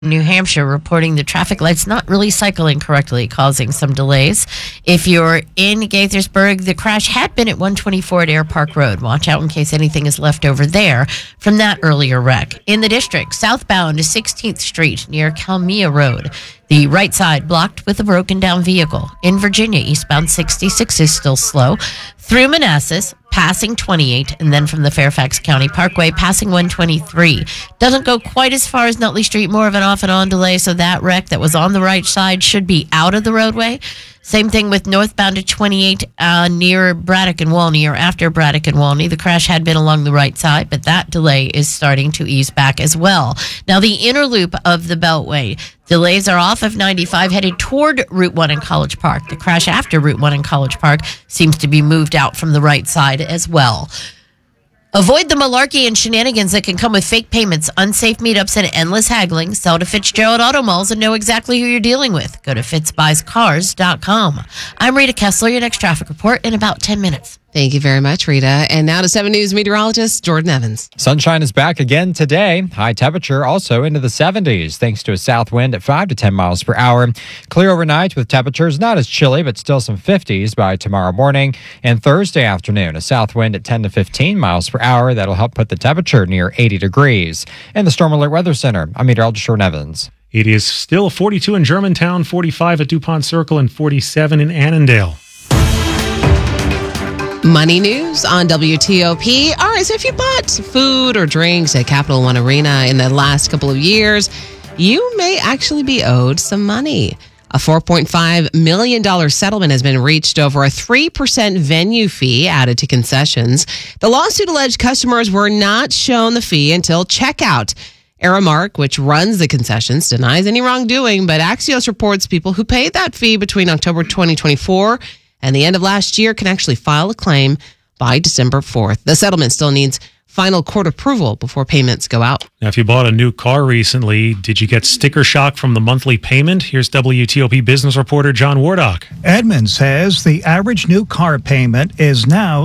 New Hampshire reporting the traffic lights not really cycling correctly, causing some delays. If you're in Gaithersburg, the crash had been at 124 at Air Park Road. Watch out in case anything is left over there from that earlier wreck. In the district, southbound to 16th Street near Calmia Road. The right side blocked with a broken down vehicle. In Virginia, eastbound 66 is still slow. Through Manassas, passing 28, and then from the Fairfax County Parkway, passing 123. Doesn't go quite as far as Nutley Street, more of an off and on delay, so that wreck that was on the right side should be out of the roadway. Same thing with northbound to 28 near Braddock and Walney, or after Braddock and Walney. The crash had been along the right side, but that delay is starting to ease back as well. Now, the inner loop of the Beltway, delays are off of 95 headed toward Route 1 in College Park. The crash after Route 1 in College Park seems to be moved out from the right side as well. Avoid the malarkey and shenanigans that can come with fake payments, unsafe meetups, and endless haggling. Sell to Fitzgerald Auto Malls and know exactly who you're dealing with. Go to fitzbuyscars.com. I'm Rita Kessler, your next traffic report in about 10 minutes. Thank you very much, Rita. And now to 7 News meteorologist Jordan Evans. Sunshine is back again today. High temperature also into the 70s thanks to a south wind at 5 to 10 miles per hour. Clear overnight with temperatures not as chilly, but still some 50s by tomorrow morning. And Thursday afternoon, a south wind at 10 to 15 miles per hour. That'll help put the temperature near 80 degrees. And the Storm Alert Weather Center, I'm meteorologist Jordan Evans. It is still 42 in Germantown, 45 at DuPont Circle, and 47 in Annandale. Money news on WTOP. All right, so if you bought food or drinks at Capital One Arena in the last couple of years, you may actually be owed some money. A $4.5 million settlement has been reached over a 3% venue fee added to concessions. The lawsuit alleged customers were not shown the fee until checkout. Aramark, which runs the concessions, denies any wrongdoing, but Axios reports people who paid that fee between October 2024 and the end of last year can actually file a claim by December 4th. The settlement still needs final court approval before payments go out. Now, if you bought a new car recently, did you get sticker shock from the monthly payment? Here's WTOP business reporter John Wardock. Edmund says the average new car payment is now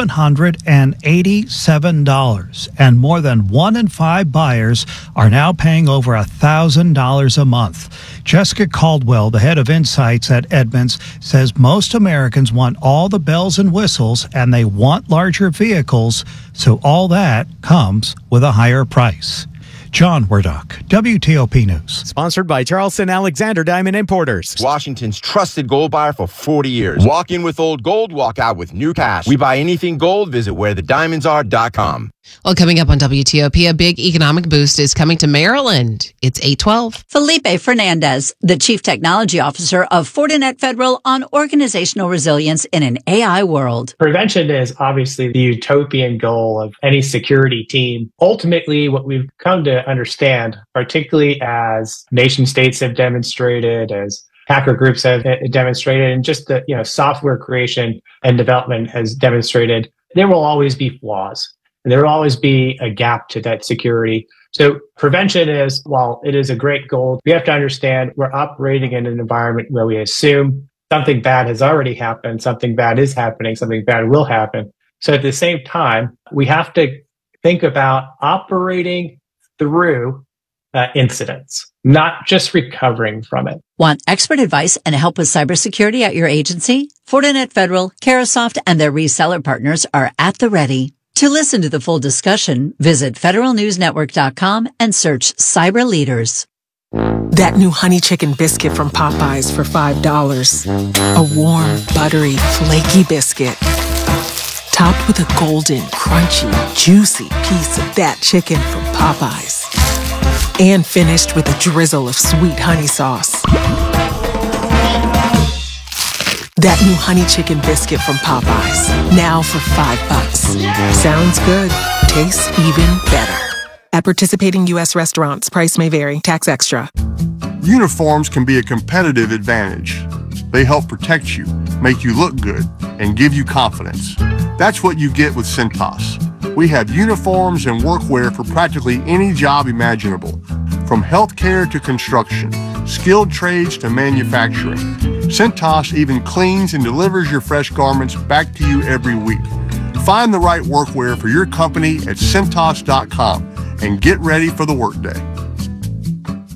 $787, and more than 1 in 5 buyers are now paying over $1,000 a month. Jessica Caldwell, the head of Insights at Edmunds, says most Americans want all the bells and whistles, and they want larger vehicles, so all that comes with a higher price. John Wardock, WTOP News. Sponsored by Charleston Alexander Diamond Importers. Washington's trusted gold buyer for 40 years. Walk in with old gold, walk out with new cash. We buy anything gold. Visit wherethediamondsare.com. Well, coming up on WTOP, a big economic boost is coming to Maryland. It's 8:12. Felipe Fernandez, the Chief Technology Officer of Fortinet Federal on organizational resilience in an AI world. Prevention is obviously the utopian goal of any security team. Ultimately, what we've come to understand, particularly as nation states have demonstrated, as hacker groups have demonstrated, and just the software creation and development has demonstrated, there will always be flaws. And there will always be a gap to that security. So prevention is, while it is a great goal, we have to understand we're operating in an environment where we assume something bad has already happened, something bad is happening, something bad will happen. So at the same time, we have to think about operating through incidents, not just recovering from it. Want expert advice and help with cybersecurity at your agency? Fortinet Federal, Carahsoft, and their reseller partners are at the ready. To listen to the full discussion, visit federalnewsnetwork.com and search Cyber Leaders. That new honey chicken biscuit from Popeyes for $5. A warm, buttery, flaky biscuit. Topped with a golden, crunchy, juicy piece of that chicken from Popeyes. And finished with a drizzle of sweet honey sauce. That new honey chicken biscuit from Popeyes, now for $5. Sounds good. Tastes even better. At participating U.S. restaurants, price may vary. Tax extra. Uniforms can be a competitive advantage. They help protect you, make you look good, and give you confidence. That's what you get with Cintas. We have uniforms and workwear for practically any job imaginable, from healthcare to construction, skilled trades to manufacturing. Cintas even cleans and delivers your fresh garments back to you every week. Find the right workwear for your company at Cintas.com and get ready for the workday.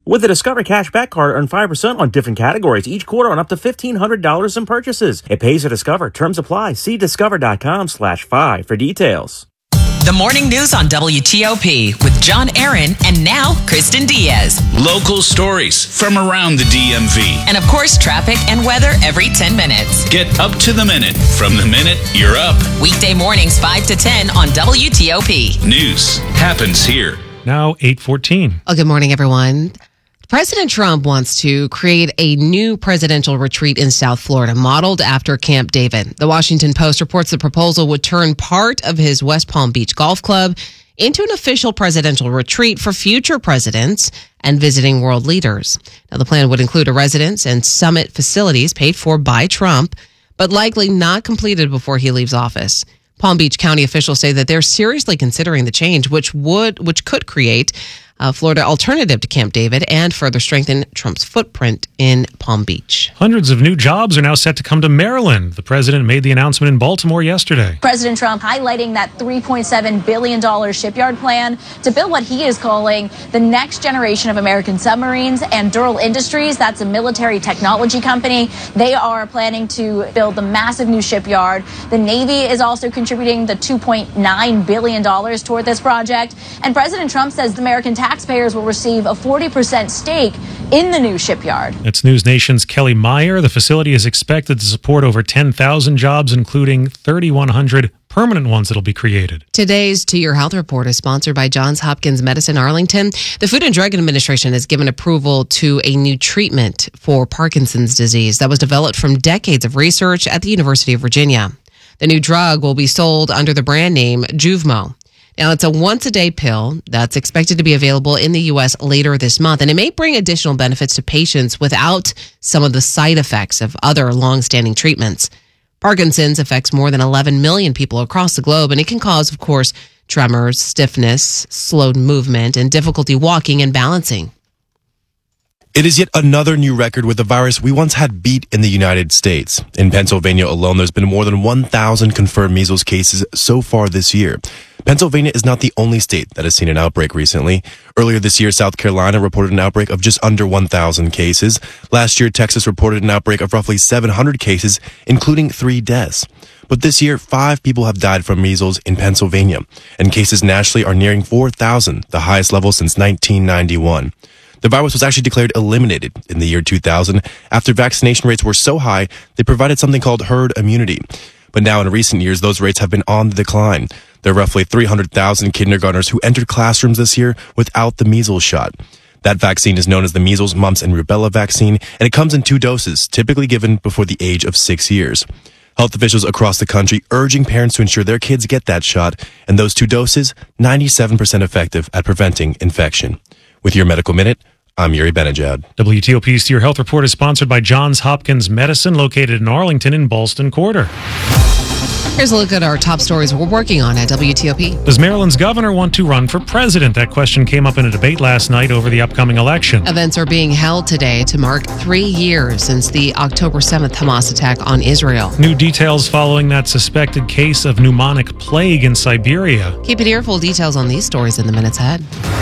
With the Discover Cashback Card, earn 5% on different categories each quarter on up to $1,500 in purchases. It pays to Discover. Terms apply. See discover.com/5 for details. The morning news on WTOP with John Aaron and now Kristen Diaz. Local stories from around the DMV. And of course, traffic and weather every 10 minutes. Get up to the minute. From the minute you're up. Weekday mornings 5 to 10 on WTOP. News happens here. Now 8:14. Oh, good morning, everyone. President Trump wants to create a new presidential retreat in South Florida, modeled after Camp David. The Washington Post reports the proposal would turn part of his West Palm Beach Golf Club into an official presidential retreat for future presidents and visiting world leaders. Now, the plan would include a residence and summit facilities paid for by Trump, but likely not completed before he leaves office. Palm Beach County officials say that they're seriously considering the change, which could create a Florida alternative to Camp David and further strengthen Trump's footprint in Palm Beach. Hundreds of new jobs are now set to come to Maryland. The president made the announcement in Baltimore yesterday. President Trump highlighting that $3.7 billion shipyard plan to build what he is calling the next generation of American submarines. And Durrell Industries, that's a military technology company, they are planning to build the massive new shipyard. The Navy is also contributing the $2.9 billion toward this project. And President Trump says the American taxpayers will receive a 40% stake in the new shipyard. That's News Nation's Kelly Meyer. The facility is expected to support over 10,000 jobs, including 3,100 permanent ones that'll be created. Today's To Your Health Report is sponsored by Johns Hopkins Medicine Arlington. The Food and Drug Administration has given approval to a new treatment for Parkinson's disease that was developed from decades of research at the University of Virginia. The new drug will be sold under the brand name Juvmo. Now, it's a once-a-day pill that's expected to be available in the U.S. later this month, and it may bring additional benefits to patients without some of the side effects of other long-standing treatments. Parkinson's affects more than 11 million people across the globe, and it can cause, of course, tremors, stiffness, slowed movement, and difficulty walking and balancing. It is yet another new record with the virus we once had beat in the United States. In Pennsylvania alone, there's been more than 1,000 confirmed measles cases so far this year. Pennsylvania is not the only state that has seen an outbreak recently. Earlier this year, South Carolina reported an outbreak of just under 1,000 cases. Last year, Texas reported an outbreak of roughly 700 cases, including 3 deaths. But this year, 5 people have died from measles in Pennsylvania, and cases nationally are nearing 4,000, the highest level since 1991. The virus was actually declared eliminated in the year 2000 after vaccination rates were so high they provided something called herd immunity. But now in recent years, those rates have been on the decline. There are roughly 300,000 kindergartners who entered classrooms this year without the measles shot. That vaccine is known as the measles, mumps, and rubella vaccine, and it comes in 2 doses, typically given before the age of 6 years. Health officials across the country urging parents to ensure their kids get that shot, and those 2 doses, 97% effective at preventing infection. With your Medical Minute, I'm Yuri Benajad. WTOP's To Your Health Report is sponsored by Johns Hopkins Medicine, located in Arlington in Ballston Quarter. Here's a look at our top stories we're working on at WTOP. Does Maryland's governor want to run for president? That question came up in a debate last night over the upcoming election. Events are being held today to mark 3 years since the October 7th Hamas attack on Israel. New details following that suspected case of pneumonic plague in Siberia. Keep it here. Full details on these stories in the minutes ahead.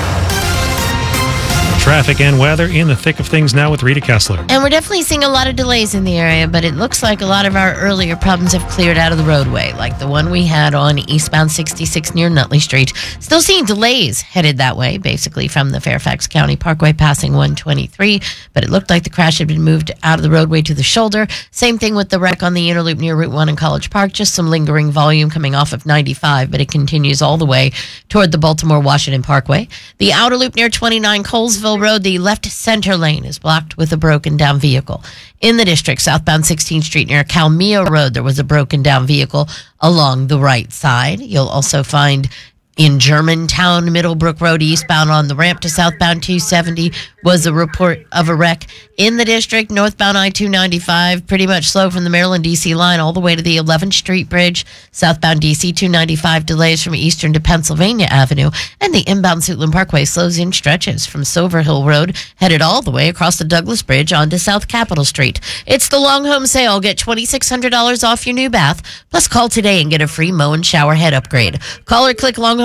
Traffic and weather in the thick of things now with Rita Kessler. And we're definitely seeing a lot of delays in the area, but it looks like a lot of our earlier problems have cleared out of the roadway, like the one we had on eastbound 66 near Nutley Street. Still seeing delays headed that way, basically from the Fairfax County Parkway passing 123, but it looked like the crash had been moved out of the roadway to the shoulder. Same thing with the wreck on the inner loop near Route 1 in College Park, just some lingering volume coming off of 95, but it continues all the way toward the Baltimore-Washington Parkway. The outer loop near 29 Colesville Road, the left center lane is blocked with a broken down vehicle. In the district, southbound 16th Street near Calmia Road, there was a broken down vehicle along the right side. You'll also find in Germantown, Middlebrook Road, eastbound on the ramp to southbound 270 was a report of a wreck. In the district, northbound I-295, pretty much slow from the Maryland-D.C. line all the way to the 11th Street Bridge. Southbound D.C. 295 delays from Eastern to Pennsylvania Avenue. And the inbound Suitland Parkway slows in stretches from Silver Hill Road, headed all the way across the Douglas Bridge onto South Capitol Street. It's the Long Home Sale. Get $2,600 off your new bath. Plus, call today and get a free Mow and Shower head upgrade. Call or click Long Home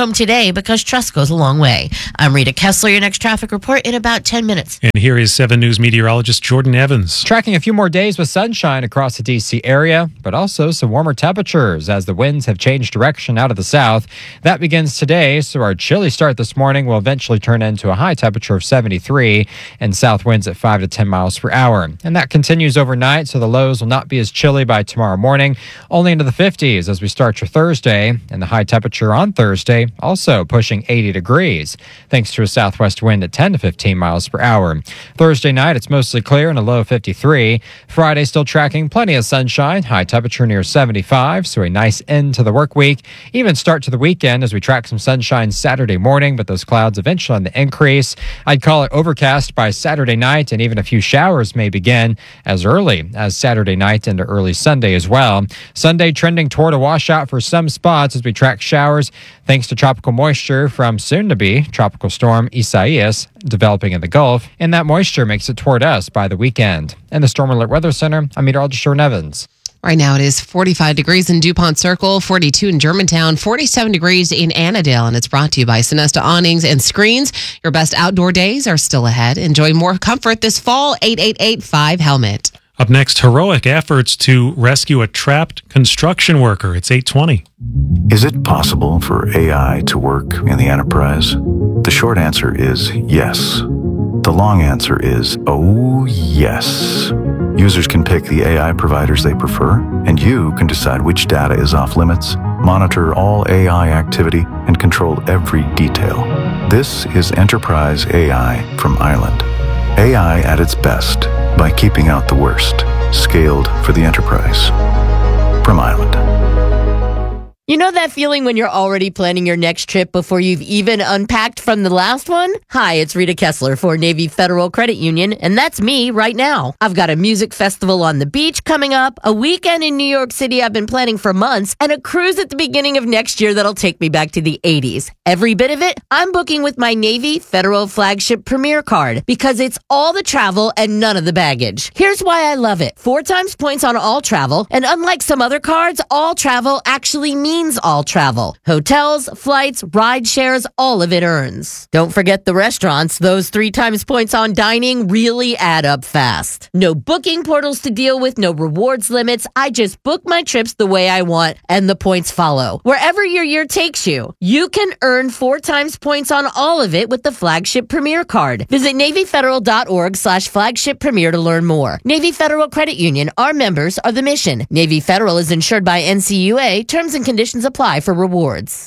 home today because trust goes a long way. I'm Rita Kessler, your next traffic report in about 10 minutes. And here is 7 News meteorologist Jordan Evans. Tracking a few more days with sunshine across the D.C. area, but also some warmer temperatures as the winds have changed direction out of the south. That begins today, so our chilly start this morning will eventually turn into a high temperature of 73 and south winds at 5 to 10 miles per hour. And that continues overnight, so the lows will not be as chilly by tomorrow morning, only into the 50s as we start your Thursday, and the high temperature on Thursday also pushing 80 degrees, thanks to a southwest wind at 10 to 15 miles per hour. Thursday night, it's mostly clear and a low of 53. Friday still tracking plenty of sunshine, high temperature near 75, so a nice end to the work week. Even start to the weekend as we track some sunshine Saturday morning, but those clouds eventually on the increase. I'd call it overcast by Saturday night, and even a few showers may begin as early as Saturday night into early Sunday as well. Sunday trending toward a washout for some spots as we track showers thanks to tropical moisture from soon-to-be tropical storm Isaias developing in the Gulf, and that moisture makes it toward us by the weekend. In the Storm Alert Weather Center, I'm meteorologist Jordan Evans. Right now it is 45 degrees in DuPont Circle, 42 in Germantown, 47 degrees in Annandale, and it's brought to you by Sonesta Awnings and Screens. Your best outdoor days are still ahead. Enjoy more comfort this fall. 888-5-HELMET. Up next, heroic efforts to rescue a trapped construction worker. It's 8:20. Is it possible for AI to work in the enterprise? The short answer is yes. The long answer is, oh yes. Users can pick the AI providers they prefer, and you can decide which data is off limits, monitor all AI activity, and control every detail. This is Enterprise AI from Island. AI at its best by keeping out the worst. Scaled for the enterprise. From Island. You know that feeling when you're already planning your next trip before you've even unpacked from the last one? Hi, it's Rita Kessler for Navy Federal Credit Union, and that's me right now. I've got a music festival on the beach coming up, a weekend in New York City I've been planning for months, and a cruise at the beginning of next year that'll take me back to the 80s. Every bit of it, I'm booking with my Navy Federal Flagship Premier card because it's all the travel and none of the baggage. Here's why I love it. 4 times points on all travel, and unlike some other cards, all travel actually means all travel. Hotels, flights, ride shares, all of it earns. Don't forget the restaurants. Those 3 times points on dining really add up fast. No booking portals to deal with, no rewards limits. I just book my trips the way I want, and the points follow. Wherever your year takes you, you can earn 4 times points on all of it with the Flagship Premier card. Visit NavyFederal.org/Flagship Premier to learn more. Navy Federal Credit Union. Our members are the mission. Navy Federal is insured by NCUA. Terms and conditions apply for rewards.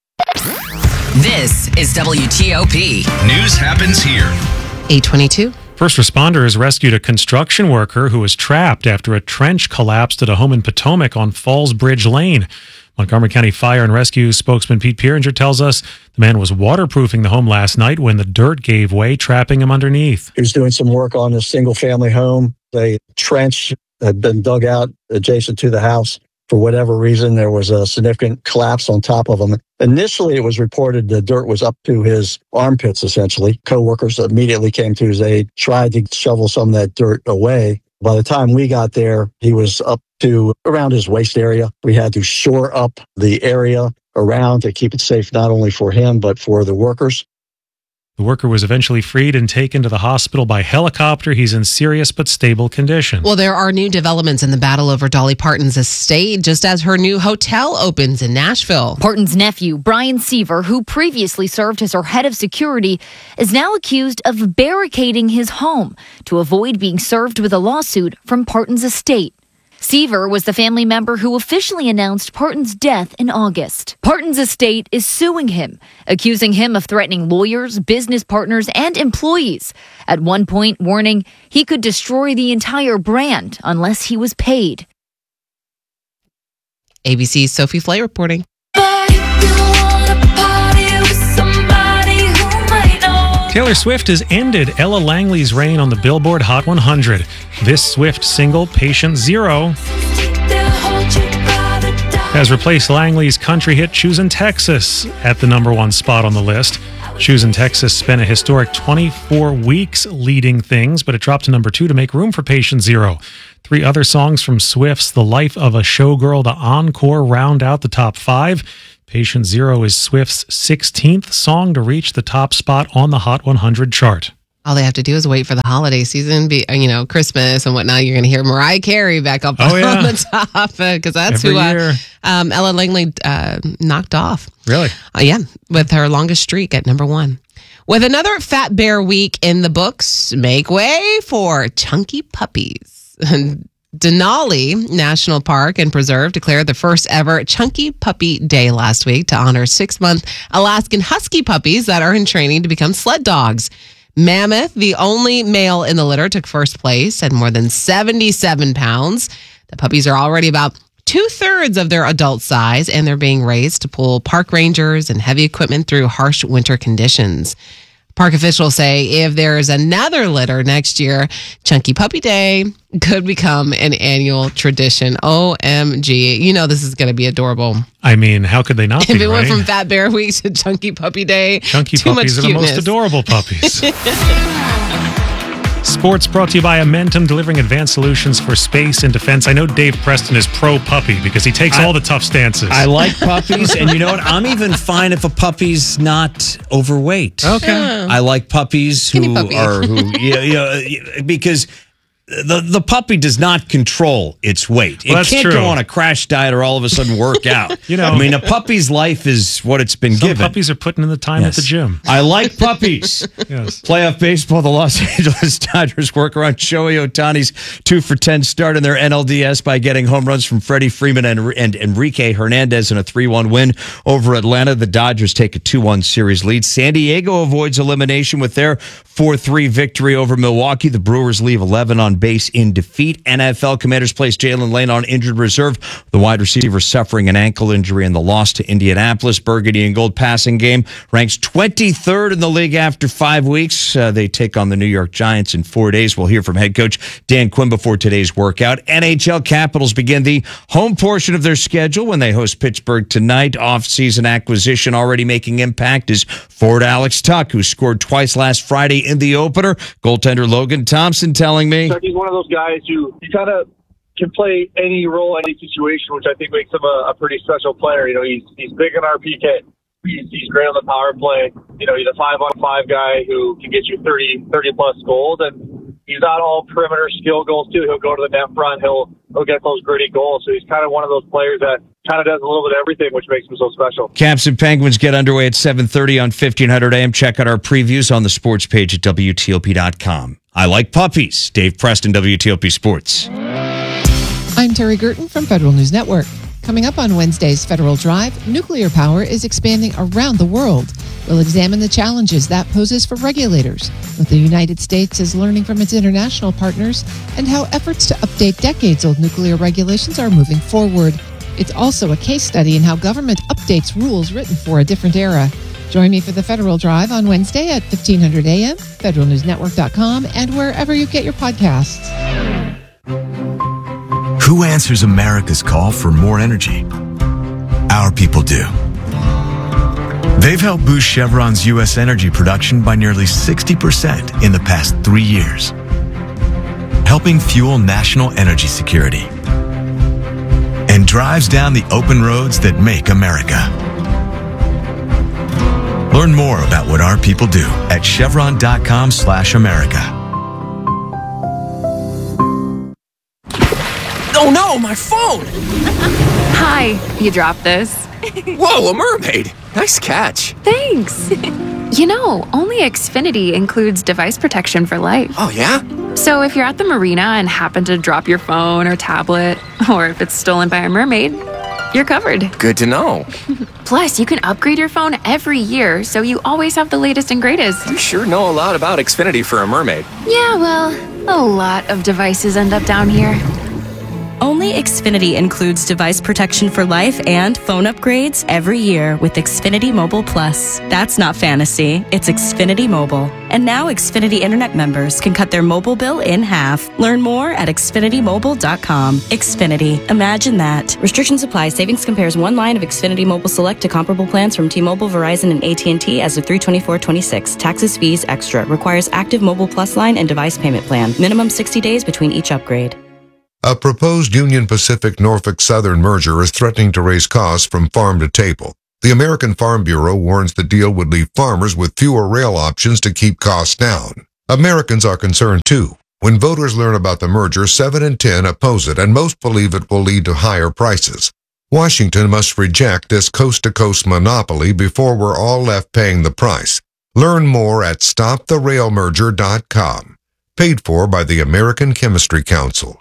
This is WTOP. News happens here. 8:22. First responders rescued a construction worker who was trapped after a trench collapsed at a home in Potomac on Falls Bridge Lane. Montgomery County Fire and Rescue spokesman Pete Pieringer tells us the man was waterproofing the home last night when the dirt gave way, trapping him underneath. He was doing some work on a single-family home. A trench had been dug out adjacent to the house. For whatever reason, there was a significant collapse on top of him. Initially, it was reported the dirt was up to his armpits, essentially. Co-workers immediately came to his aid, tried to shovel some of that dirt away. By the time we got there, he was up to around his waist area. We had to shore up the area around to keep it safe, not only for him, but for the workers. The worker was eventually freed and taken to the hospital by helicopter. He's in serious but stable condition. Well, there are new developments in the battle over Dolly Parton's estate, just as her new hotel opens in Nashville. Parton's nephew, Brian Seaver, who previously served as her head of security, is now accused of barricading his home to avoid being served with a lawsuit from Parton's estate. Seaver was the family member who officially announced Parton's death in August. Parton's estate is suing him, accusing him of threatening lawyers, business partners, and employees. At one point, warning he could destroy the entire brand unless he was paid. ABC's Sophie Flay reporting. Taylor Swift has ended Ella Langley's reign on the Billboard Hot 100. This Swift single, Patient Zero, has replaced Langley's country hit Choosin' Texas at the #1 spot on the list. Choosin' Texas spent a historic 24 weeks leading things, but it dropped to #2 to make room for Patient Zero. 3 other songs from Swift's The Life of a Showgirl to Encore round out the top 5. Patient Zero is Swift's 16th song to reach the top spot on the Hot 100 chart. All they have to do is wait for the holiday season, Christmas and whatnot. You're going to hear Mariah Carey back up on the top because that's Every who year. Ella Langley knocked off. Really? Yeah, with her longest streak at number 1. With another Fat Bear week in the books, make way for chunky puppies. Denali National Park and Preserve declared the first ever Chunky Puppy Day last week to honor 6-month Alaskan Husky puppies that are in training to become sled dogs. Mammoth, the only male in the litter, took first place at more than 77 pounds. The puppies are already about 2/3 of their adult size, and they're being raised to pull park rangers and heavy equipment through harsh winter conditions. Park officials say if there's another litter next year, Chunky Puppy Day could become an annual tradition. OMG. You know this is going to be adorable. I mean, how could they not If be, it went right? from Fat Bear Week to Chunky Puppy Day, Chunky too puppies much are the most cuteness. adorable puppies. Sports brought to you by Amentum, delivering advanced solutions for space and defense. I know Dave Preston is pro puppy because he takes all the tough stances. I like puppies, and you know what? I'm even fine if a puppy's not overweight. Okay. I like puppies Skinny puppy. because the puppy does not control its weight. Well, it that's can't true. go on a crash diet or all of a sudden work out. I mean, a puppy's life is what it's been Some given. puppies are putting in the time at the gym. I like puppies. Yes. Playoff baseball, the Los Angeles Dodgers work around Shohei Ohtani's 2-for-10 start in their NLDS by getting home runs from Freddie Freeman and Enrique Hernandez in a 3-1 win over Atlanta. The Dodgers take a 2-1 series lead. San Diego avoids elimination with their 4-3 victory over Milwaukee. The Brewers leave 11 on base in defeat. NFL Commanders place Jalen Lane on injured reserve. The wide receiver suffering an ankle injury in the loss to Indianapolis. Burgundy and Gold passing game ranks 23rd in the league after 5 weeks. They take on the New York Giants in 4 days. We'll hear from head coach Dan Quinn before today's workout. NHL Capitals begin the home portion of their schedule when they host Pittsburgh tonight. Off-season acquisition already making impact is forward Alex Tuck, who scored twice last Friday in the opener. Goaltender Logan Thompson telling me, He's one of those guys who he kind of can play any role, any situation, which I think makes him a pretty special player. You know, he's big in our PK. He's great on the power play. You know, he's a 5-on-5 guy who can get you 30 plus goals, and he's not all perimeter skill goals too. He'll go to the net front. He'll get those gritty goals. So he's kind of one of those players that kind of does a little bit of everything, which makes him so special. Caps and Penguins get underway at 7:30 on 1500 AM. Check out our previews on the sports page at WTOP.com. I like puppies. Dave Preston, WTOP Sports. I'm Terry Gerton from Federal News Network. Coming up on Wednesday's Federal Drive, nuclear power is expanding around the world. We'll examine the challenges that poses for regulators, what the United States is learning from its international partners, and how efforts to update decades-old nuclear regulations are moving forward. It's also a case study in how government updates rules written for a different era. Join me for the Federal Drive on Wednesday at 1500 AM, federalnewsnetwork.com, and wherever you get your podcasts. Who answers America's call for more energy? Our people do. They've helped boost Chevron's U.S. energy production by nearly 60% in the past 3 years, helping fuel national energy security, and drives down the open roads that make America. Learn more about what our people do at chevron.com/America. Oh no, my phone! Hi, you dropped this. Whoa, a mermaid! Nice catch. Thanks. You know, only Xfinity includes device protection for life. Oh yeah? So if you're at the marina and happen to drop your phone or tablet, or if it's stolen by a mermaid, you're covered. Good to know. Plus, you can upgrade your phone every year, so you always have the latest and greatest. You sure know a lot about Xfinity for a mermaid. Yeah, well, a lot of devices end up down here. Only Xfinity includes device protection for life and phone upgrades every year with Xfinity Mobile Plus. That's not fantasy, it's Xfinity Mobile. And now Xfinity Internet members can cut their mobile bill in half. Learn more at xfinitymobile.com. Xfinity. Imagine that. Restrictions apply. Savings compares one line of Xfinity Mobile Select to comparable plans from T-Mobile, Verizon, and AT&T as of 3/24/26. Taxes, fees, extra. Requires active Mobile Plus line and device payment plan. Minimum 60 days between each upgrade. A proposed Union Pacific-Norfolk Southern merger is threatening to raise costs from farm to table. The American Farm Bureau warns the deal would leave farmers with fewer rail options to keep costs down. Americans are concerned too. When voters learn about the merger, 7 in 10 oppose it, and most believe it will lead to higher prices. Washington must reject this coast-to-coast monopoly before we're all left paying the price. Learn more at stoptherailmerger.com. Paid for by the American Chemistry Council.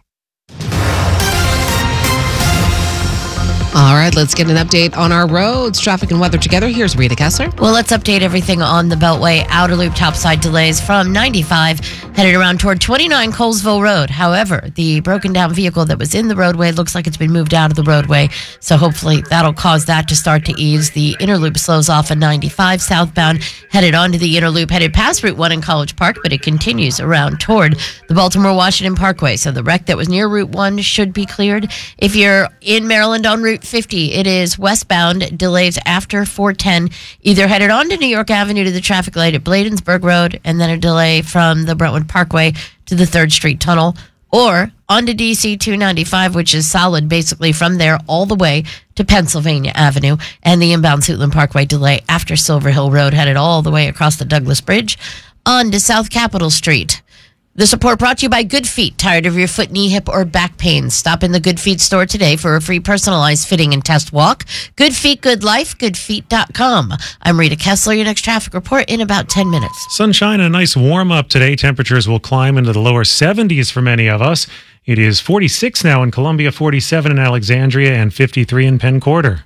All right, let's get an update on our roads, traffic, and weather together. Here's Rita Kessler. Well, let's update everything on the Beltway. Outer Loop topside delays from 95 headed around toward 29 Colesville Road. However, the broken down vehicle that was in the roadway looks like it's been moved out of the roadway. So hopefully that'll cause that to start to ease. The inner loop slows off at 95 southbound, headed onto the inner loop, headed past Route 1 in College Park, but it continues around toward the Baltimore-Washington Parkway. So the wreck that was near Route 1 should be cleared. If you're in Maryland on Route 50, it is westbound, delays after 410, either headed onto New York Avenue to the traffic light at Bladensburg Road, and then a delay from the Brentwood Parkway to the 3rd Street Tunnel, or onto DC 295, which is solid basically from there all the way to Pennsylvania Avenue, and the inbound Suitland Parkway delay after Silver Hill Road, headed all the way across the Douglas Bridge on to South Capitol Street. This report brought to you by Good Feet. Tired of your foot, knee, hip, or back pain? Stop in the Good Feet store today for a free personalized fitting and test walk. Good Feet, Good Life, goodfeet.com. I'm Rita Kessler. Your next traffic report in about 10 minutes. Sunshine and a nice warm up today. Temperatures will climb into the lower 70s for many of us. It is 46 now in Columbia, 47 in Alexandria, and 53 in Penn Quarter.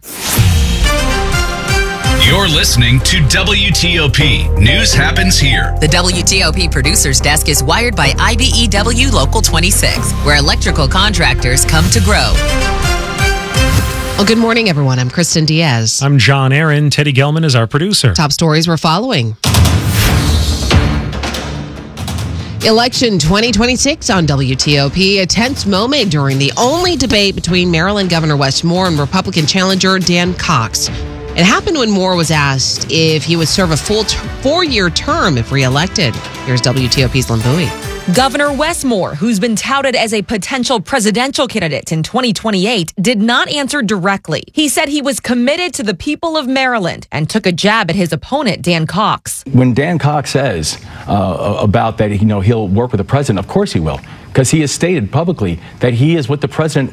You're listening to WTOP. News happens here. The WTOP Producers Desk is wired by IBEW Local 26, where electrical contractors come to grow. Well, good morning, everyone. I'm Kristen Diaz. I'm John Aaron. Teddy Gelman is our producer. Top stories we're following. Election 2026 on WTOP, a tense moment during the only debate between Maryland Governor Wes Moore and Republican challenger Dan Cox. It happened when Moore was asked if he would serve a full 4-year term if reelected. Here's WTOP's Lynn Bowie. Governor Wes Moore, who's been touted as a potential presidential candidate in 2028, did not answer directly. He said he was committed to the people of Maryland and took a jab at his opponent, Dan Cox. When Dan Cox says about that, he'll work with the president, of course he will, because he has stated publicly that he is with the president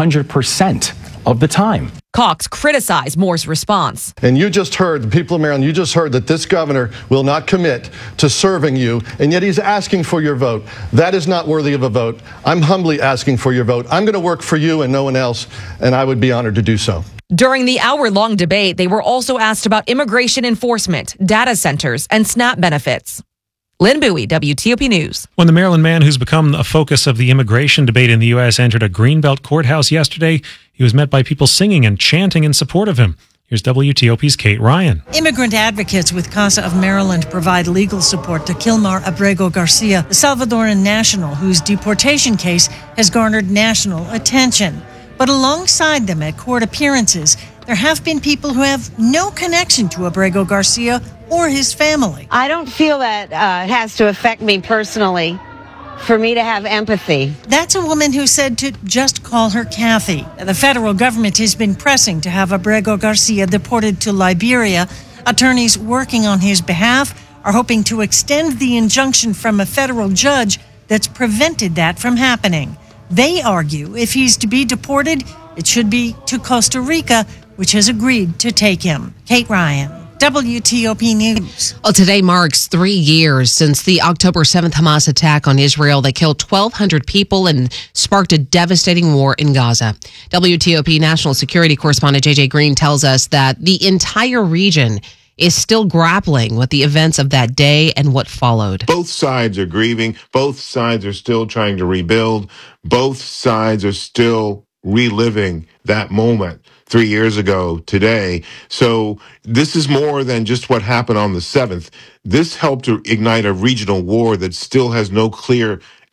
100% of the time. Cox criticized Moore's response. And you just heard, the people of Maryland, you just heard that this governor will not commit to serving you, and yet he's asking for your vote. That is not worthy of a vote. I'm humbly asking for your vote. I'm going to work for you and no one else, and I would be honored to do so. During the hour-long debate, they were also asked about immigration enforcement, data centers, and SNAP benefits. Lynn Bowie, WTOP News. When the Maryland man who's become a focus of the immigration debate in the U.S. entered a Greenbelt courthouse yesterday, he was met by people singing and chanting in support of him. Here's WTOP's Kate Ryan. Immigrant advocates with CASA of Maryland provide legal support to Kilmar Abrego Garcia, the Salvadoran national whose deportation case has garnered national attention. But alongside them at court appearances, there have been people who have no connection to Abrego Garcia or his family. I don't feel that it has to affect me personally for me to have empathy. That's a woman who said to just call her Kathy. The federal government has been pressing to have Abrego Garcia deported to Liberia. Attorneys working on his behalf are hoping to extend the injunction from a federal judge that's prevented that from happening. They argue if he's to be deported, it should be to Costa Rica, which has agreed to take him. Kate Ryan, WTOP News. Well, today marks 3 years since the October 7th Hamas attack on Israel that killed 1,200 people and sparked a devastating war in Gaza. WTOP national security correspondent JJ Green tells us that the entire region is still grappling with the events of that day and what followed. Both sides are grieving. Both sides are still trying to rebuild. Both sides are still reliving that moment 3 years ago today. So this is more than just what happened on the 7th. This helped to ignite a regional war that still has no clear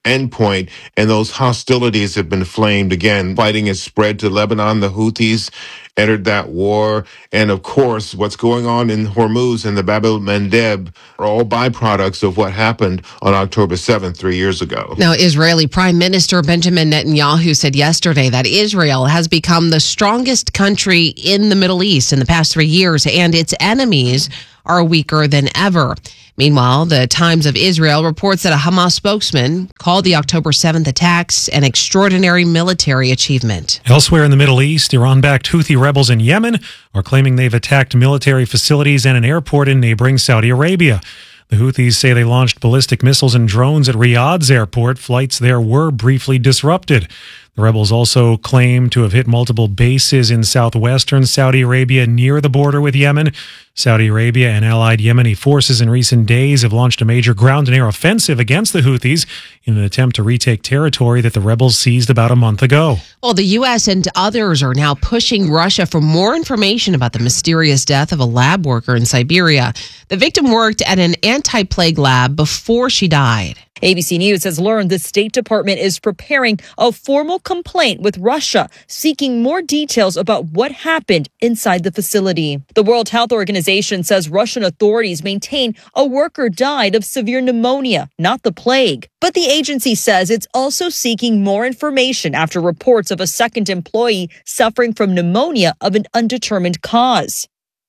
endpoint, and those hostilities have been flamed again. Fighting has spread to Lebanon. The Houthis entered that war. And of course, what's going on in Hormuz and the Bab el-Mandeb are all byproducts of what happened on October 7th, 3 years ago. Now, Israeli Prime Minister Benjamin Netanyahu said yesterday that Israel has become the strongest country in the Middle East in the past 3 years, and its enemies are weaker than ever. Meanwhile, the Times of Israel reports that a Hamas spokesman called the October 7th attacks an extraordinary military achievement. Elsewhere in the Middle East, Iran-backed Houthi rebels in Yemen are claiming they've attacked military facilities and an airport in neighboring Saudi Arabia. The Houthis say they launched ballistic missiles and drones at Riyadh's airport. Flights there were briefly disrupted. The rebels also claim to have hit multiple bases in southwestern Saudi Arabia near the border with Yemen. Saudi Arabia and allied Yemeni forces in recent days have launched a major ground and air offensive against the Houthis in an attempt to retake territory that the rebels seized about a month ago. Well, the U.S. and others are now pushing Russia for more information about the mysterious death of a lab worker in Siberia. The victim worked at an anti-plague lab before she died. ABC News has learned the State Department is preparing a formal complaint with Russia, seeking more details about what happened inside the facility. The World Health Organization says Russian authorities maintain a worker died of severe pneumonia, not the plague. But the agency says it's also seeking more information after reports of a second employee suffering from pneumonia of an undetermined cause.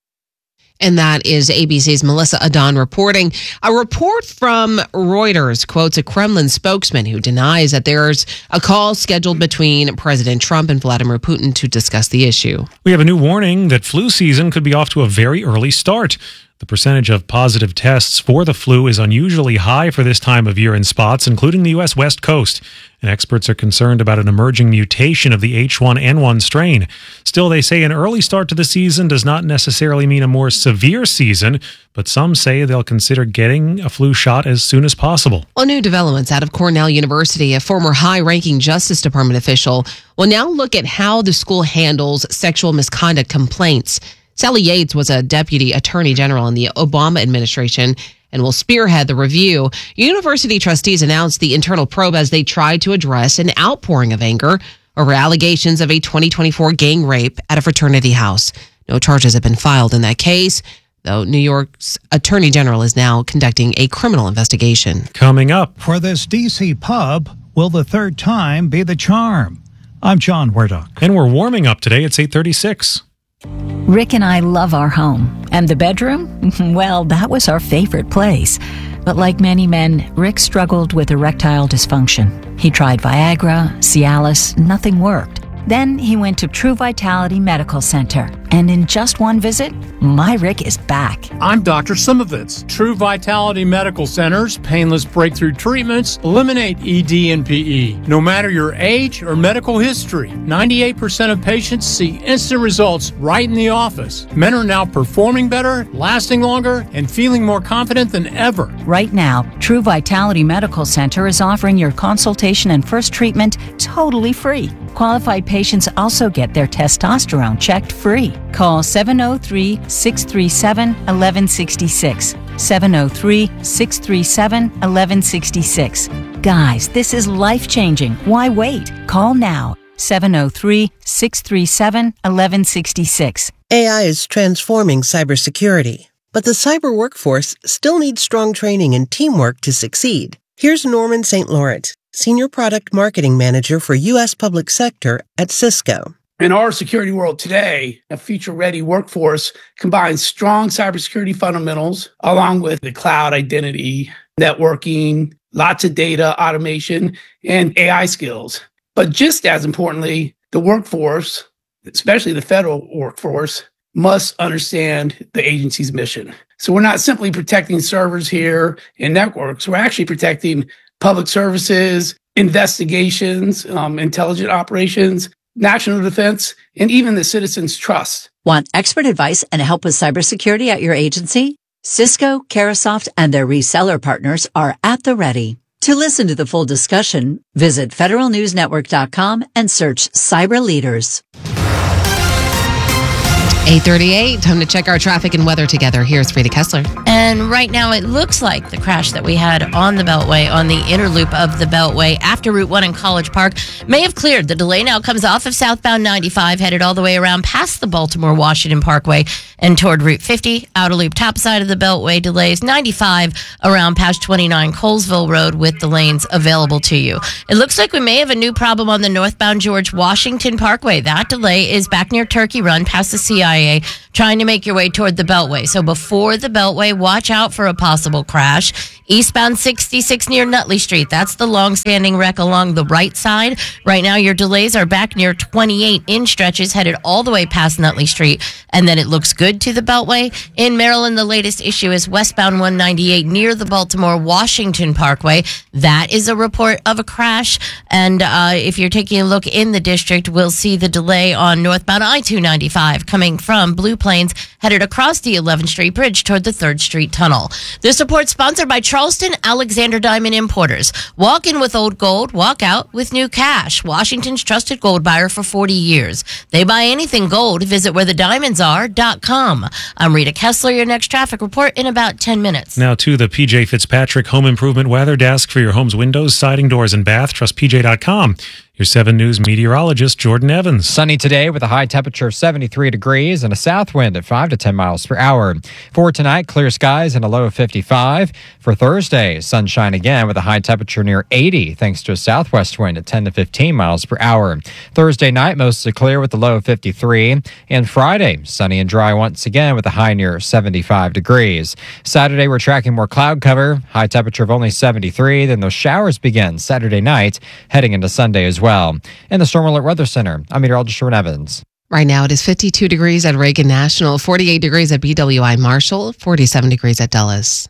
And that is ABC's Melissa Adon reporting. A report from Reuters quotes a Kremlin spokesman who denies that there's a call scheduled between President Trump and Vladimir Putin to discuss the issue. We have a new warning that flu season could be off to a very early start. The percentage of positive tests for the flu is unusually high for this time of year in spots, including the U.S. West Coast. And experts are concerned about an emerging mutation of the H1N1 strain. Still, they say an early start to the season does not necessarily mean a more severe season, but some say they'll consider getting a flu shot as soon as possible. Well, new developments out of Cornell University. A former high-ranking Justice Department official will now look at how the school handles sexual misconduct complaints. Sally Yates was a deputy attorney general in the Obama administration and will spearhead the review. University trustees announced the internal probe as they tried to address an outpouring of anger over allegations of a 2024 gang rape at a fraternity house. No charges have been filed in that case, though New York's attorney general is now conducting a criminal investigation. Coming up. For this D.C. pub, will the third time be the charm? I'm John Werdock. And we're warming up today. It's 8:36. Rick and I love our home. And the bedroom? Well, that was our favorite place. But like many men, Rick struggled with erectile dysfunction. He tried Viagra, Cialis, nothing worked. Then he went to True Vitality Medical Center. And in just one visit, my Rick is back. I'm Dr. Simovitz. True Vitality Medical Center's painless breakthrough treatments eliminate ED and PE. No matter your age or medical history, 98% of patients see instant results right in the office. Men are now performing better, lasting longer, and feeling more confident than ever. Right now, True Vitality Medical Center is offering your consultation and first treatment totally free. Qualified patients also get their testosterone checked free. Call 703-637-1166. 703-637-1166. Guys, this is life-changing. Why wait? Call now. 703-637-1166. AI is transforming cybersecurity, but the cyber workforce still needs strong training and teamwork to succeed. Here's Norman St. Laurent, Senior Product Marketing Manager for U.S. Public Sector at Cisco. In our security world today, a future-ready workforce combines strong cybersecurity fundamentals along with the cloud identity, networking, lots of data, automation, and AI skills. But just as importantly, the workforce, especially the federal workforce, must understand the agency's mission. So we're not simply protecting servers here and networks. We're actually protecting public services, investigations, intelligent operations, national defense, and even the citizens' trust. Want expert advice and help with cybersecurity at your agency? Cisco, Carahsoft, and their reseller partners are at the ready. To listen to the full discussion, visit federalnewsnetwork.com and search Cyber Leaders. 8:38, time to check our traffic and weather together. Here's Rita Kessler. And right now it looks like the crash that we had on the Beltway, on the inner loop of the Beltway after Route 1 in College Park, may have cleared. The delay now comes off of southbound 95, headed all the way around past the Baltimore-Washington Parkway and toward Route 50. Outer loop top side of the Beltway delays 95 around past 29 Colesville Road with the lanes available to you. It looks like we may have a new problem on the northbound George Washington Parkway. That delay is back near Turkey Run past the CIA, trying to make your way toward the Beltway. So before the Beltway, watch out for a possible crash. Eastbound 66 near Nutley Street. That's the long-standing wreck along the right side. Right now, your delays are back near 28 in stretches, headed all the way past Nutley Street. And then it looks good to the Beltway. In Maryland, the latest issue is westbound 198 near the Baltimore-Washington Parkway. That is a report of a crash. And if you're taking a look in the district, we'll see the delay on northbound I-295 coming from Blue Plains, headed across the 11th Street Bridge toward the 3rd Street Tunnel. This report sponsored by Charleston Alexander Diamond Importers. Walk in with old gold, walk out with new cash. Washington's trusted gold buyer for 40 years. They buy anything gold. Visit wherethediamondsare.com. I'm Rita Kessler, your next traffic report in about 10 minutes. Now to the PJ Fitzpatrick Home Improvement Weather Desk for your home's windows, siding, doors, and bath. Trust PJ.com. Your 7 News meteorologist, Jordan Evans. Sunny today with a high temperature of 73 degrees and a south wind at 5 to 10 miles per hour. For tonight, clear skies and a low of 55. For Thursday, sunshine again with a high temperature near 80 thanks to a southwest wind at 10 to 15 miles per hour. Thursday night, mostly clear with a low of 53. And Friday, sunny and dry once again with a high near 75 degrees. Saturday, we're tracking more cloud cover, high temperature of only 73. Then those showers begin Saturday night, heading into Sunday as well. In the Storm Alert Weather Center, I'm meteorologist Jordan Evans. Right now, it is 52 degrees at Reagan National, 48 degrees at BWI Marshall, 47 degrees at Dulles.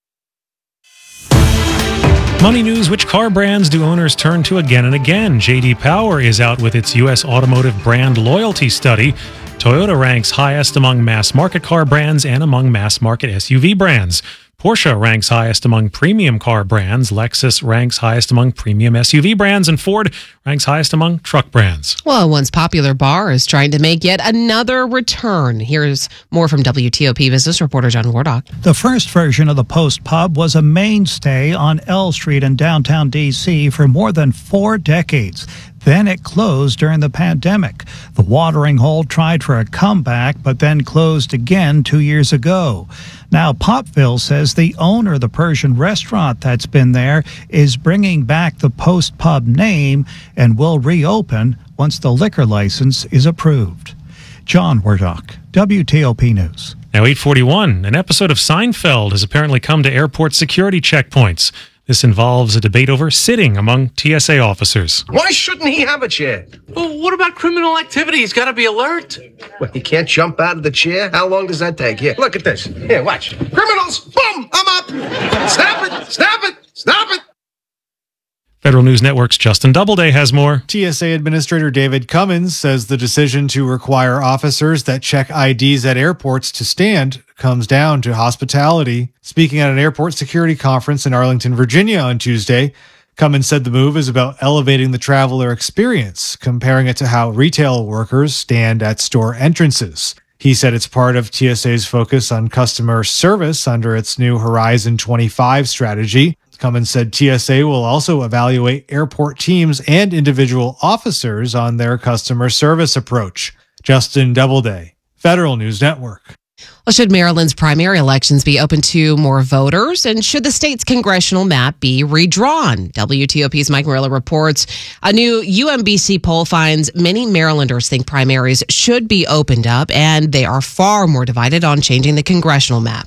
Money news, which car brands do owners turn to again and again? J.D. Power is out with its U.S. automotive brand loyalty study. Toyota ranks highest among mass market car brands and among mass market SUV brands. Porsche ranks highest among premium car brands. Lexus ranks highest among premium SUV brands. And Ford ranks highest among truck brands. Well, once popular bar is trying to make yet another return. Here's more from WTOP business reporter John Wardock. The first version of the Post Pub was a mainstay on L Street in downtown D.C. for more than 4 decades. Then it closed during the pandemic. The watering hole tried for a comeback, but then closed again 2 years ago. Now, Popville says the owner of the Persian restaurant that's been there is bringing back the Post Pub name and will reopen once the liquor license is approved. John Wardock, WTOP News. Now, 8:41, an episode of Seinfeld has apparently come to airport security checkpoints. This involves a debate over sitting among TSA officers. Why shouldn't he have a chair? Well, what about criminal activity? He's got to be alert. Well, he can't jump out of the chair? How long does that take? Here, look at this. Here, watch. Criminals! Boom! I'm up! Stop it! Stop it! Stop it! Federal News Network's Justin Doubleday has more. TSA Administrator David Cummins says the decision to require officers that check IDs at airports to stand comes down to hospitality. Speaking at an airport security conference in Arlington, Virginia on Tuesday, Cummins said the move is about elevating the traveler experience, comparing it to how retail workers stand at store entrances. He said it's part of TSA's focus on customer service under its new Horizon 25 strategy. Cummins said TSA will also evaluate airport teams and individual officers on their customer service approach. Justin Doubleday, Federal News Network. Well, should Maryland's primary elections be open to more voters? And should the state's congressional map be redrawn? WTOP's Mike Murillo reports a new UMBC poll finds many Marylanders think primaries should be opened up, and they are far more divided on changing the congressional map.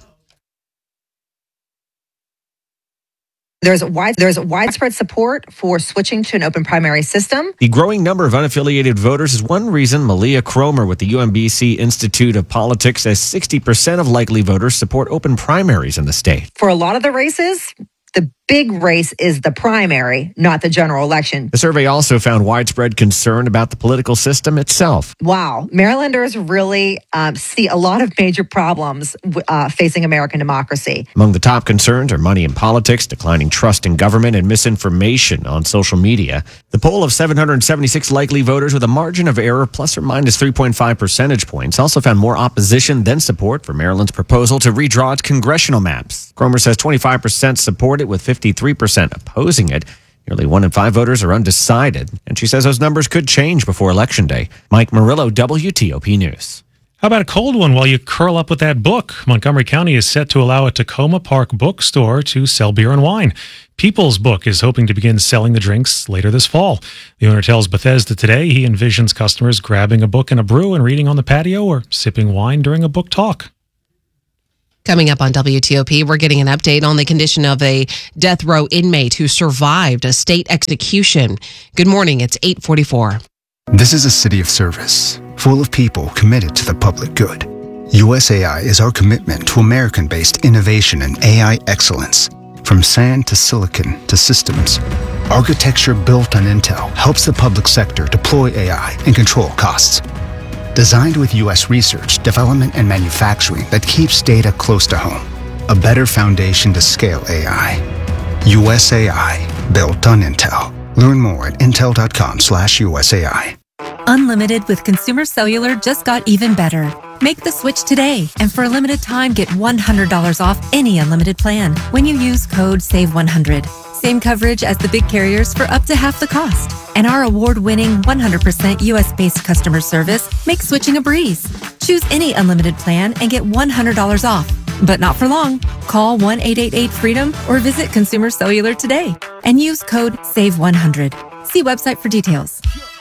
There's widespread support for switching to an open primary system. The growing number of unaffiliated voters is one reason Malia Cromer with the UMBC Institute of Politics says 60% of likely voters support open primaries in the state. For a lot of the races, the big race is the primary, not the general election. The survey also found widespread concern about the political system itself. Wow. Marylanders really see a lot of major problems facing American democracy. Among the top concerns are money in politics, declining trust in government, and misinformation on social media. The poll of 776 likely voters with a margin of error plus or minus 3.5 percentage points also found more opposition than support for Maryland's proposal to redraw its congressional maps. Cromer says 25% support it, with 53% opposing it. Nearly 1 in 5 voters are undecided, and she says those numbers could change before Election Day. Mike Murillo, WTOP News. How about a cold one while you curl up with that book? Montgomery County is set to allow a Tacoma Park bookstore to sell beer and wine. People's Book is hoping to begin selling the drinks later this fall. The owner tells Bethesda Today he envisions customers grabbing a book and a brew and reading on the patio or sipping wine during a book talk. Coming up on WTOP, we're getting an update on the condition of a death row inmate who survived a state execution. Good morning, it's 8:44. This is a city of service, full of people committed to the public good. USAI is our commitment to American-based innovation and AI excellence. From sand to silicon to systems, architecture built on Intel helps the public sector deploy AI and control costs. Designed with U.S. research, development, and manufacturing that keeps data close to home. A better foundation to scale AI. USAI, built on Intel. Learn more at intel.com/USAI. Unlimited with Consumer Cellular just got even better. Make the switch today, and for a limited time, get $100 off any unlimited plan when you use code SAVE100. Same coverage as the big carriers for up to half the cost. And our award-winning 100% U.S.-based customer service makes switching a breeze. Choose any unlimited plan and get $100 off. But not for long. Call 1-888-FREEDOM or visit Consumer Cellular today and use code SAVE100. See website for details.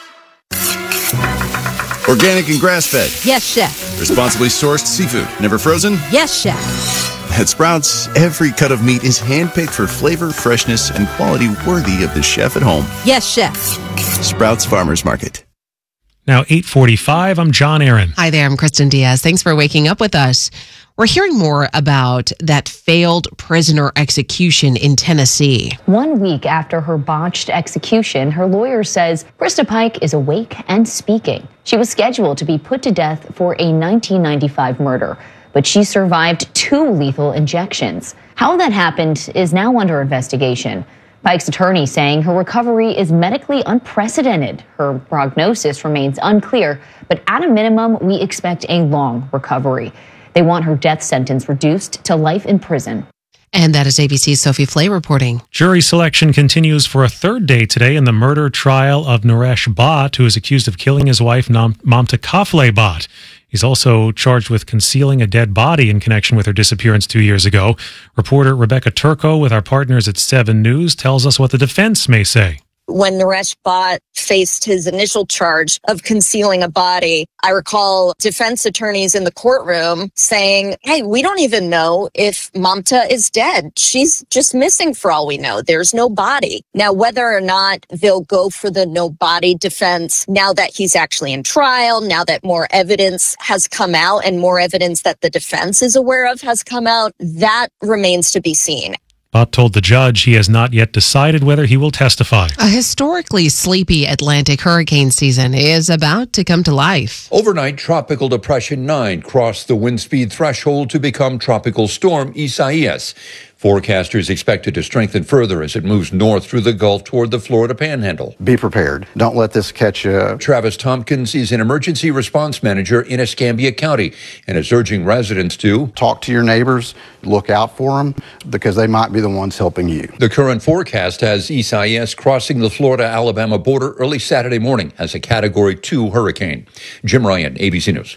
Organic and grass-fed. Yes, chef. Responsibly sourced seafood. Never frozen? Yes, chef. At Sprouts, every cut of meat is handpicked for flavor, freshness, and quality worthy of the chef at home. Yes, chef. Sprouts Farmers Market. Now 8:45, I'm John Aaron. Hi there, I'm Kristen Diaz. Thanks for waking up with us. We're hearing more about that failed prisoner execution in Tennessee. 1 week after her botched execution, her lawyer says Krista Pike is awake and speaking. She was scheduled to be put to death for a 1995 murder, but she survived 2 lethal injections. How that happened is now under investigation. Pike's attorney saying her recovery is medically unprecedented. Her prognosis remains unclear, but at a minimum, we expect a long recovery. They want her death sentence reduced to life in prison. And that is ABC's Sophie Flay reporting. Jury selection continues for a third day today in the murder trial of Naresh Bhatt, who is accused of killing his wife, Mamta Kafle Bhatt. He's also charged with concealing a dead body in connection with her disappearance 2 years ago. Reporter Rebecca Turco with our partners at 7 News tells us what the defense may say. When Naresh Bhatt faced his initial charge of concealing a body, I recall defense attorneys in the courtroom saying, hey, we don't even know if Mamta is dead. She's just missing for all we know. There's no body. Now, whether or not they'll go for the no body defense, now that he's actually in trial, now that more evidence has come out and more evidence that the defense is aware of has come out, that remains to be seen. Bhatt told the judge he has not yet decided whether he will testify. A historically sleepy Atlantic hurricane season is about to come to life. Overnight, Tropical Depression 9 crossed the wind speed threshold to become Tropical Storm Isaias. Forecasters expect it to strengthen further as it moves north through the Gulf toward the Florida Panhandle. Be prepared. Don't let this catch you. Travis Tompkins is an emergency response manager in Escambia County and is urging residents to talk to your neighbors, look out for them, because they might be the ones helping you. The current forecast has Isaias crossing the Florida-Alabama border early Saturday morning as a Category 2 hurricane. Jim Ryan, ABC News.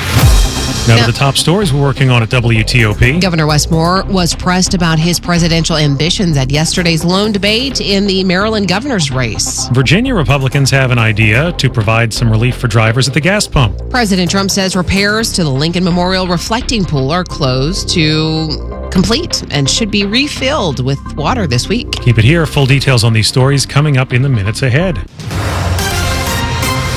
Now to the top stories we're working on at WTOP. Governor Wes Moore was pressed about his presidential ambitions at yesterday's lone debate in the Maryland governor's race. Virginia Republicans have an idea to provide some relief for drivers at the gas pump. President Trump says repairs to the Lincoln Memorial Reflecting Pool are close to complete and should be refilled with water this week. Keep it here. Full details on these stories coming up in the minutes ahead.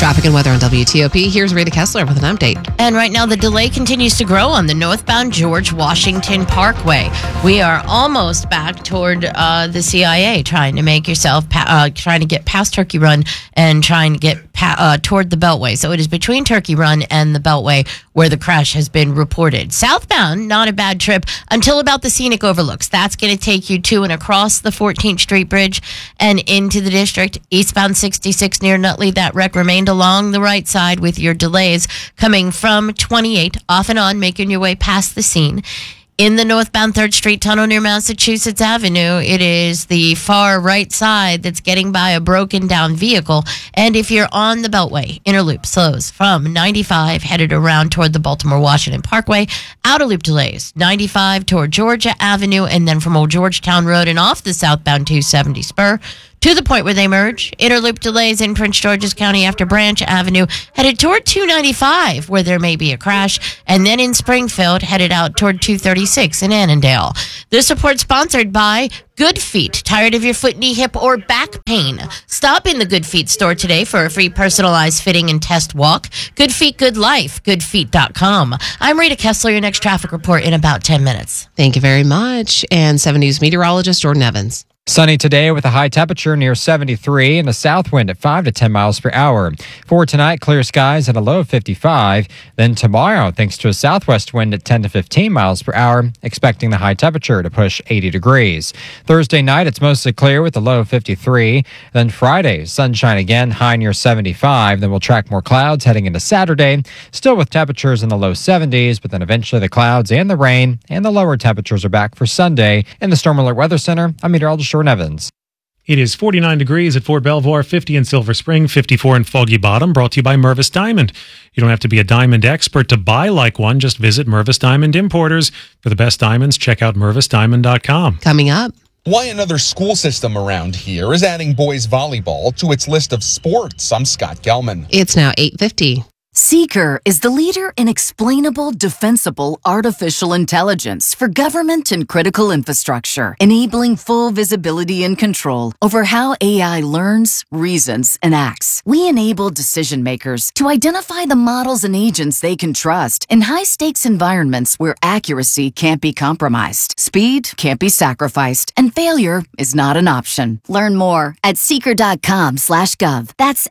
Traffic and weather on WTOP. Here's Rita Kessler with an update. And right now, the delay continues to grow on the northbound George Washington Parkway. We are almost back toward the CIA, trying to make yourself, trying to get past Turkey Run and trying to get toward the Beltway. So it is between Turkey Run and the Beltway where the crash has been reported. Southbound, not a bad trip until about the scenic overlooks. That's going to take you to and across the 14th Street Bridge and into the district. Eastbound 66 near Nutley, that wreck remained along the right side with your delays coming from 28 off and on, making your way past the scene. In the northbound 3rd Street tunnel near Massachusetts Avenue, it is the far right side that's getting by a broken down vehicle. And if you're on the Beltway, inner loop slows from 95 headed around toward the Baltimore-Washington Parkway. Outer loop delays, 95 toward Georgia Avenue, and then from Old Georgetown Road and off the southbound 270 spur to the point where they merge. Inner loop delays in Prince George's County after Branch Avenue, headed toward 295, where there may be a crash, and then in Springfield, headed out toward 236 in Annandale. This report sponsored by Good Feet. Tired of your foot, knee, hip, or back pain? Stop in the Good Feet store today for a free personalized fitting and test walk. Good Feet, good life. Goodfeet.com. I'm Rita Kessler, your next traffic report in about 10 minutes. Thank you very much. And 7 News meteorologist Jordan Evans. Sunny today with a high temperature near 73 and a south wind at 5 to 10 miles per hour. For tonight, clear skies and a low of 55. Then tomorrow, thanks to a southwest wind at 10 to 15 miles per hour, expecting the high temperature to push 80 degrees. Thursday night, it's mostly clear with a low of 53. Then Friday, sunshine again, high near 75. Then we'll track more clouds heading into Saturday, still with temperatures in the low 70s, but then eventually the clouds and the rain and the lower temperatures are back for Sunday. In the Storm Alert Weather Center, I'm meteorologist Jordan Evans. It is 49 degrees at Fort Belvoir, 50 in Silver Spring, 54 in Foggy Bottom, brought to you by Mervis Diamond. You don't have to be a diamond expert to buy like one. Just visit Mervis Diamond Importers. For the best diamonds, check out MervisDiamond.com. Coming up. Why another school system around here is adding boys volleyball to its list of sports. I'm Scott Gelman. It's now 8:50. Seeker is the leader in explainable, defensible artificial intelligence for government and critical infrastructure, enabling full visibility and control over how AI learns, reasons, and acts. We enable decision makers to identify the models and agents they can trust in high-stakes environments where accuracy can't be compromised, speed can't be sacrificed, and failure is not an option. Learn more at seeker.com/gov. That's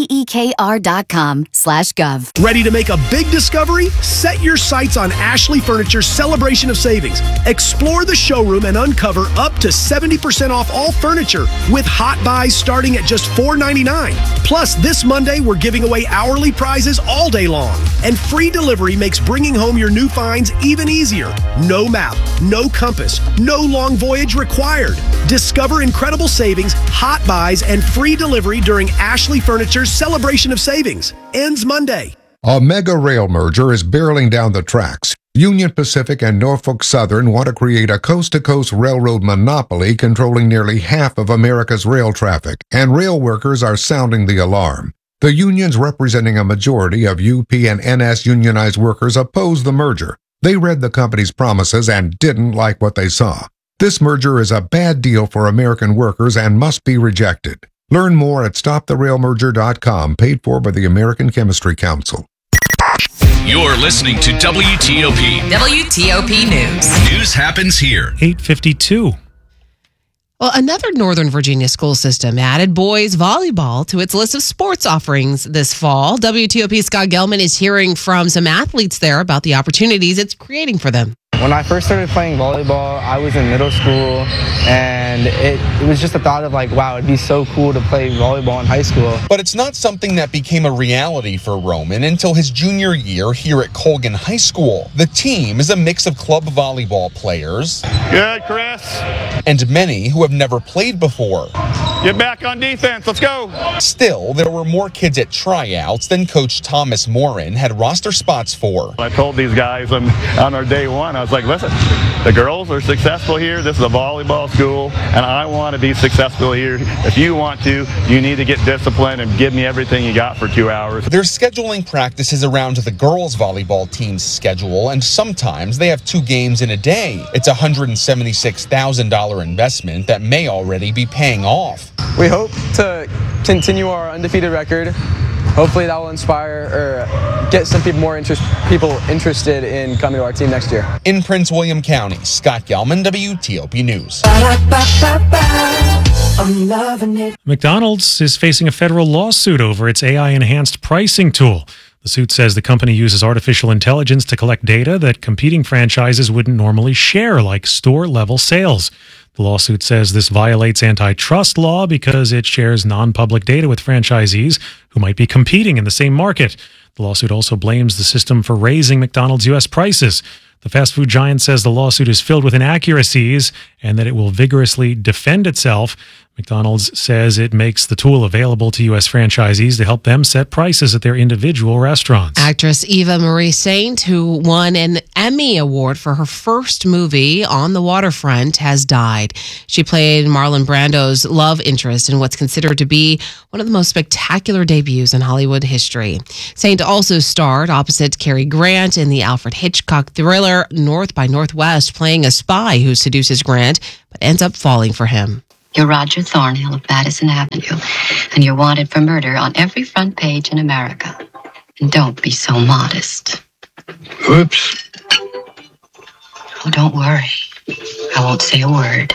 SEEKR.com/gov. Ready to make a big discovery? Set your sights on Ashley Furniture's Celebration of Savings. Explore the showroom and uncover up to 70% off all furniture with hot buys starting at just $4.99. Plus, this Monday, we're giving away hourly prizes all day long. And free delivery makes bringing home your new finds even easier. No map, no compass, no long voyage required. Discover incredible savings, hot buys, and free delivery during Ashley Furniture's Celebration of Savings. Ends Monday. A mega rail merger is barreling down the tracks. Union Pacific and Norfolk Southern want to create a coast-to-coast railroad monopoly controlling nearly half of America's rail traffic, and rail workers are sounding the alarm. The unions representing a majority of UP and NS unionized workers oppose the merger. They read the company's promises and didn't like what they saw. This merger is a bad deal for American workers and must be rejected. Learn more at StopTheRailMerger.com, paid for by the American Chemistry Council. You're listening to WTOP. WTOP News. News happens here. 8:52. Well, another Northern Virginia school system added boys volleyball to its list of sports offerings this fall. WTOP Scott Gelman is hearing from some athletes there about the opportunities it's creating for them. When I first started playing volleyball, I was in middle school, and it was just a thought of like, wow, it'd be so cool to play volleyball in high school. But it's not something that became a reality for Roman until his junior year here at Colgan High School. The team is a mix of club volleyball players. Good, Chris. And many who have never played before. Get back on defense. Let's go. Still, there were more kids at tryouts than Coach Thomas Morin had roster spots for. I told these guys on our day one, I was like, listen, the girls are successful here. This is a volleyball school, and I want to be successful here. If you want to, you need to get disciplined and give me everything you got for 2 hours. They're scheduling practices around the girls' volleyball team's schedule, and sometimes they have 2 games in a day. It's a $176,000 investment that may already be paying off. We hope to continue our undefeated record hopefully that will inspire or get some people people interested in coming to our team next year. In Prince William County, Scott Gelman, WTOP News. I'm loving it. McDonald's is facing a federal lawsuit over its AI-enhanced pricing tool. The suit says the company uses artificial intelligence to collect data that competing franchises wouldn't normally share, like store-level sales. The lawsuit says this violates antitrust law because it shares non-public data with franchisees who might be competing in the same market. The lawsuit also blames the system for raising McDonald's U.S. prices. The fast food giant says the lawsuit is filled with inaccuracies and that it will vigorously defend itself. McDonald's says it makes the tool available to U.S. franchisees to help them set prices at their individual restaurants. Actress Eva Marie Saint, who won an Emmy Award for her first movie, On the Waterfront, has died. She played Marlon Brando's love interest in what's considered to be one of the most spectacular debuts in Hollywood history. Saint also starred opposite Cary Grant in the Alfred Hitchcock thriller North by Northwest, playing a spy who seduces Grant but ends up falling for him. You're Roger Thornhill of Madison Avenue, and you're wanted for murder on every front page in America. And don't be so modest. Oops. Oh, don't worry. I won't say a word.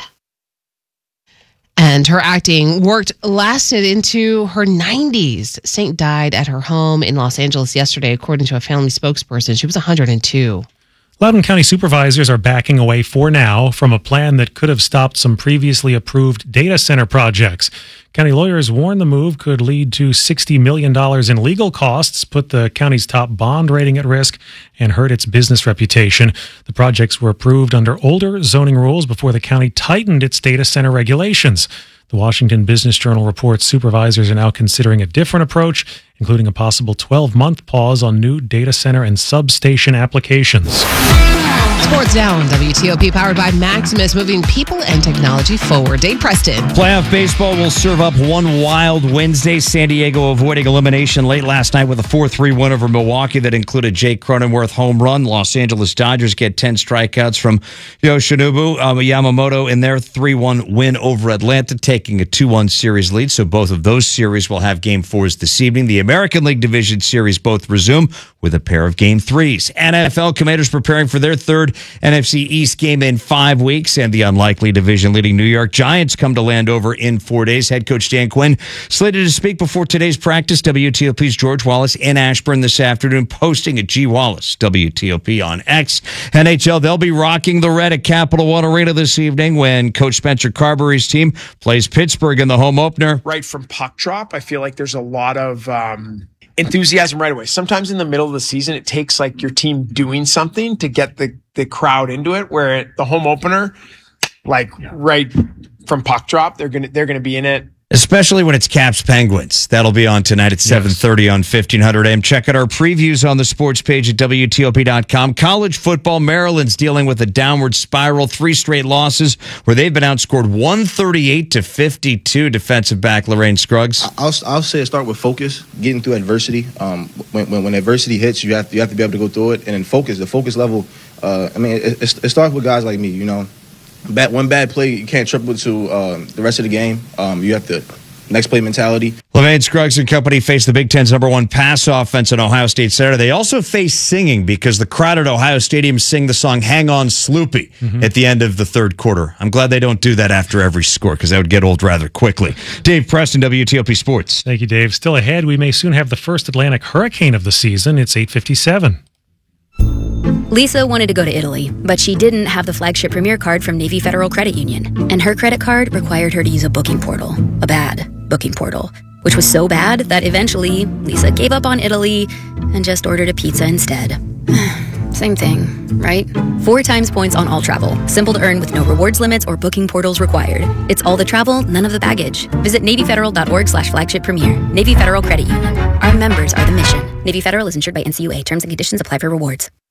And her acting lasted into her 90s. Saint died at her home in Los Angeles yesterday, according to a family spokesperson. She was 102. Loudoun County supervisors are backing away for now from a plan that could have stopped some previously approved data center projects. County lawyers warn the move could lead to $60 million in legal costs, put the county's top bond rating at risk, and hurt its business reputation. The projects were approved under older zoning rules before the county tightened its data center regulations. The Washington Business Journal reports supervisors are now considering a different approach, including a possible 12-month pause on new data center and substation applications. Sports now on WTOP, powered by Maximus, moving people and technology forward. Dave Preston. Playoff baseball will serve up one wild Wednesday. San Diego avoiding elimination late last night with a 4-3 win over Milwaukee that included Jake Cronenworth home run. Los Angeles Dodgers get 10 strikeouts from Yoshinobu Yamamoto in their 3-1 win over Atlanta, taking a 2-1 series lead. So both of those series will have Game 4s this evening. The American League Division Series both resume with a pair of Game 3s. NFL Commanders preparing for their third NFC East game in 5 weeks, and the unlikely division-leading New York Giants come to Landover in 4 days. Head coach Dan Quinn slated to speak before today's practice. WTOP's George Wallace in Ashburn this afternoon, posting at G. Wallace, WTOP on X. NHL, they'll be rocking the red at Capital One Arena this evening when Coach Spencer Carberry's team plays Pittsburgh in the home opener. Right from puck drop, I feel like there's a lot of enthusiasm right away. Sometimes in the middle of the season, it takes like your team doing something to get the crowd into it, where at the home opener, like right from puck drop, they're gonna be in it. Especially when it's Caps Penguins. That'll be on tonight at 7:30 on 1500 AM. Check out our previews on the sports page at WTOP.com. College football, Maryland's dealing with a downward spiral, 3 straight losses where they've been outscored 138-52. Defensive back Lorraine Scruggs. I'll say start with focus, getting through adversity. When adversity hits, you have to be able to go through it, and then focus. The focus level. It starts with guys like me, you know. One bad play, you can't triple to the rest of the game. You have to next play mentality. Lorraine Scruggs and company face the Big Ten's #1 pass offense at Ohio State Saturday. They also face singing because the crowd at Ohio Stadium sing the song Hang On Sloopy at the end of the third quarter. I'm glad they don't do that after every score because that would get old rather quickly. Dave Preston, WTOP Sports. Thank you, Dave. Still ahead, we may soon have the first Atlantic hurricane of the season. It's 8:57. Lisa wanted to go to Italy, but she didn't have the flagship Premier card from Navy Federal Credit Union. And her credit card required her to use a booking portal, a bad booking portal, which was so bad that eventually Lisa gave up on Italy and just ordered a pizza instead. Same thing, right? 4 times points on all travel. Simple to earn with no rewards limits or booking portals required. It's all the travel, none of the baggage. Visit NavyFederal.org/flagship Premier. Navy Federal Credit Union. Our members are the mission. Navy Federal is insured by NCUA. Terms and conditions apply for rewards.